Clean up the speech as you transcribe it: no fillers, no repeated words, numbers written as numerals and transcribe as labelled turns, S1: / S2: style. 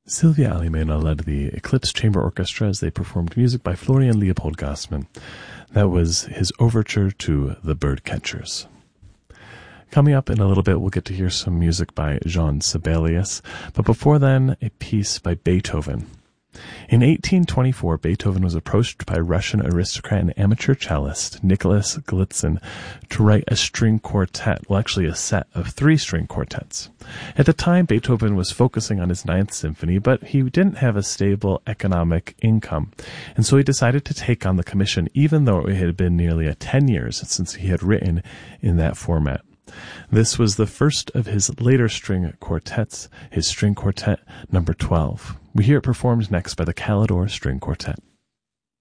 S1: Sylvia Alimena led the Eclipse Chamber Orchestra as they performed music by Florian Leopold Gassmann. That was his overture to The Birdcatchers. Coming up in a little bit, we'll get to hear some music by Jean Sibelius, but before then, a piece by Beethoven. In 1824, Beethoven was approached by Russian aristocrat and amateur cellist Nicholas Golitsyn to write a string quartet, well, actually a set of 3 string quartets. At the time, Beethoven was focusing on his Ninth Symphony, but he didn't have a stable economic income, and so he decided to take on the commission, even though it had been nearly 10 years since he had written in that format. This was the first of his later string quartets, his string quartet number 12. We hear it performed next by the Calidore String Quartet.